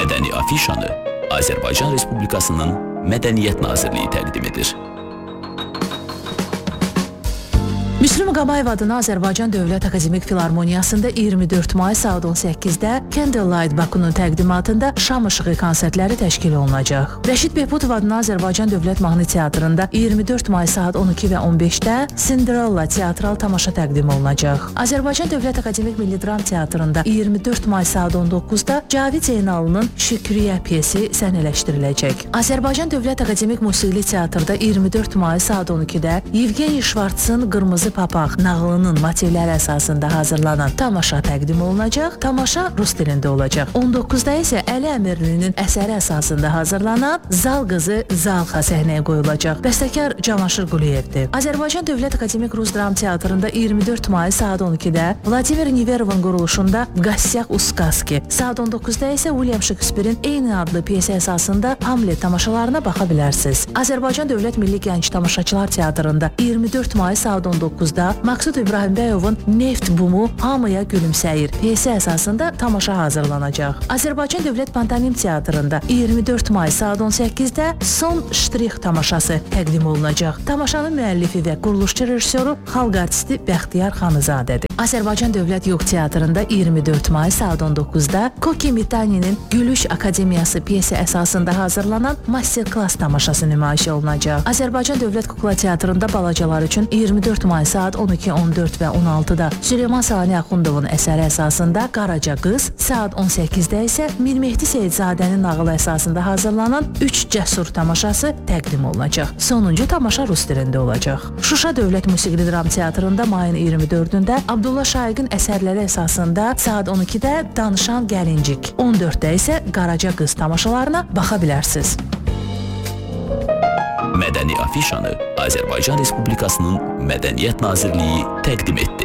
Mədəni afişanı Azərbaycan Respublikasının Mədəniyyət Nazirliyi təqdim edir. Müslüm Qamayev adına Azərbaycan Dövlət Akademik Filarmoniyasında 24 may saat 18-də Candlelight Bakunun təqdimatında şam işığı konsertləri təşkil olunacaq. Rəşid Behbudov adına Azərbaycan Dövlət Mahnı Teatrında 24 may saat 12 və 15-də Cinderella teatral tamaşa təqdim olunacaq. Azərbaycan Dövlət Akademik Milli Dram Teatrında 24 may saat 19-da Cavid Zeynalının Şükriyə piyesi səhnələşdiriləcək. Azərbaycan Dövlət Akademik Musiqili Teatrda 24 may saat 12-də Yevgeniy Şvartsın Qırmızı Papaq nağılının motivləri əsasında hazırlanan tamaşa təqdim olunacaq. Tamaşa rus dilində olacaq. 19-da isə Əli Əmirlinin əsəri əsasında hazırlanan Zal qızı Zalxa səhnəyə qoyulacaq. Bəstəkar Cavanşir Quliyevdir. Azərbaycan Dövlət Akademik Rus Dram Teatrında 24 may saat 12-də Vladimir Neverovun quruluşunda Qasyaq Uskaski, saat 19-da isə William Shakespeare'in eyni adlı piyesi əsasında Hamlet tamaşalarına baxa bilərsiniz. Azərbaycan Dövlət Milli Gənc Tamaşaçılar Teatrında 24 may saat 19-da Maqsud İbrahimbəyovun Neft Bumu Hamıya Gülümsəyir piyesi əsasında tamaşa hazırlanacaq. Azərbaycan Dövlət Pantomim Teatrında 24 may saat 18-də Son Ştrix tamaşası təqdim olunacaq. Tamaşanın müəllifi və quruluşçu rejissoru xalq artisti Bəxtiyar Xanızadədir. Azərbaycan Dövlət Yox Teatrında 24 may saat 19-da Koki Mitaninin Gülüş Akademiyası piyesi əsasında hazırlanan master-klass tamaşası nümayiş olunacaq. Azərbaycan Dövlət Kukla Teatrında balacalar üçün 24 may saat 12, 14 və 16-da Süleyman Sani Axundovun əsəri əsasında Qaraca qız, saat 18-də isə Mir Mehdi Seyidzadənin nağılı əsasında hazırlanan 3 cəsur tamaşası təqdim olunacaq. Sonuncu tamaşa rus dilində olacaq. Şuşa Dövlət Musiqili Dram Teatrında mayın 24-də Abdullah Şaiqin əsərləri əsasında saat 12-də Danışan Gəlincik, 14-də isə Qaraca qız tamaşalarına baxa bilərsiniz. Mədəni afişanı Azərbaycan Respublikasının Mədəniyyət Nazirliyi təqdim etdi.